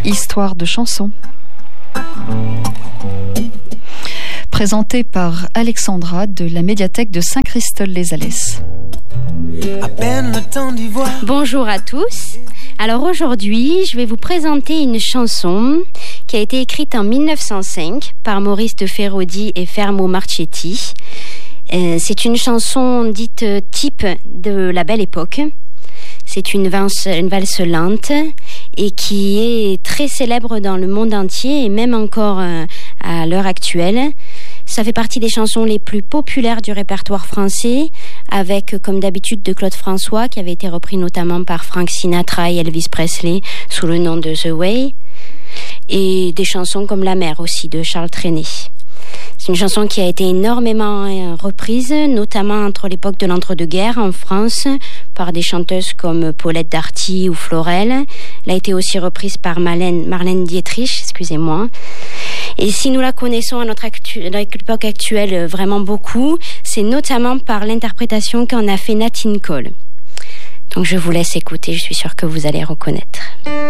Histoire de chansons. Présentée par Alexandra de la médiathèque de Saint-Christol-les-Alès. Bonjour à tous. Alors aujourd'hui, je vais vous présenter une chanson qui a été écrite en 1905 par Maurice de Feraudy et Fermo Marchetti. C'est une chanson dite type de la Belle Époque. C'est une valse lente et qui est très célèbre dans le monde entier et même encore à l'heure actuelle. Ça fait partie des chansons les plus populaires du répertoire français, avec, comme d'habitude, de Claude François, qui avait été repris notamment par Frank Sinatra et Elvis Presley sous le nom de The Way, et des chansons comme La Mer aussi, de Charles Trenet. C'est une chanson qui a été énormément reprise, notamment entre l'époque de l'entre-deux-guerres en France, par des chanteuses comme Paulette Darty ou Florel. Elle a été aussi reprise par Marlène Dietrich, excusez-moi. Et si nous la connaissons à notre époque actuelle vraiment beaucoup, c'est notamment par l'interprétation qu'en a fait Nat King Cole. Donc je vous laisse écouter, je suis sûre que vous allez reconnaître.